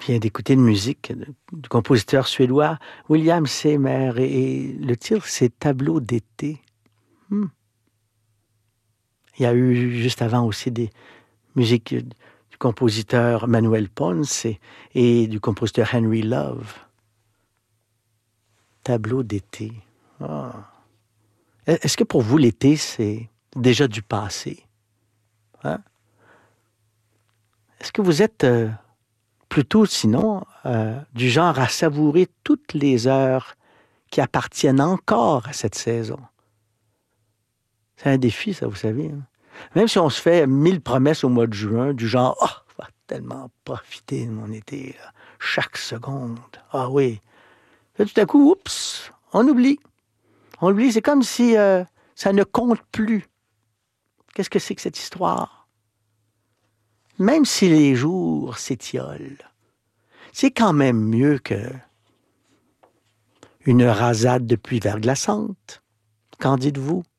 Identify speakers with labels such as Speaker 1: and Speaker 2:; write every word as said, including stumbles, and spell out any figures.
Speaker 1: vient d'écouter une musique du compositeur suédois William Seymour et, et le titre c'est Tableau d'été. Hmm. Il y a eu juste avant aussi des musiques du compositeur Manuel Ponce et, et du compositeur Henry Love. Tableau d'été. Oh. Est-ce que pour vous l'été c'est déjà du passé? Hein? Est-ce que vous êtes euh, plutôt, sinon, euh, du genre à savourer toutes les heures qui appartiennent encore à cette saison? C'est un défi, ça, vous savez. Hein? Même si on se fait mille promesses au mois de juin, du genre « Ah, oh, je vais tellement profiter de mon été, là, chaque seconde. Ah oui. » Là, tout à coup, oups, on oublie. On oublie, c'est comme si euh, ça ne compte plus. Qu'est-ce que c'est que cette histoire? Même si les jours s'étiolent, c'est quand même mieux que une rasade de pluie verglaçante. Qu'en dites-vous?